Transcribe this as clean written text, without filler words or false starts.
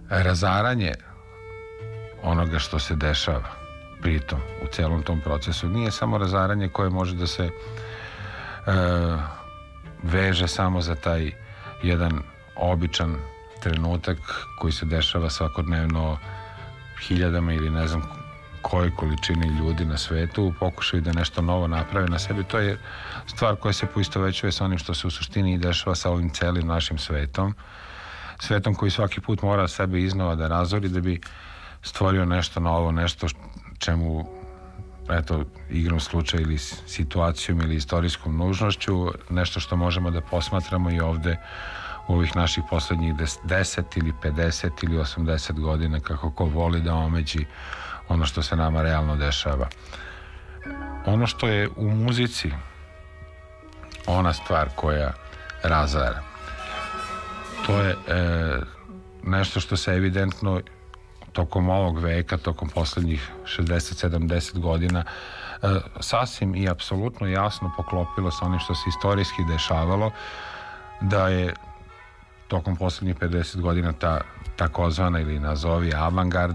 razaranje onoga što se dešava pritom u celom tom procesu nije samo razaranje koje može da se veže samo za taj jedan običan trenutak koji se dešava svakodnevno hiljadama ili ne znam kojoj količini ljudi na svetu u pokušaju da nešto novo naprave na sebi. To je stvar koja se poistovećuje sa onim što se u suštini i dešava sa ovim celim našim svetom koji svaki put mora sebe iznova da razori da bi stvorio nešto novo, nešto čemu eto, igrom slučaja ili situacijom ili istorijskom nužnošću, nešto što možemo da posmatramo i ovde u ovih naših poslednjih 10 ili 50 ili 80 godina, kako ko voli da omeđi ono što se nama realno dešava. Ono što je u muzici ona stvar koja razara, to je nešto što se evidentno tokom ovog veka, tokom poslednjih 60-70 godina sasvim i apsolutno jasno poklopilo sa onim što se istorijski dešavalo, da je tokom poslednjih 50 godina ta takozvana ili nazovi avangard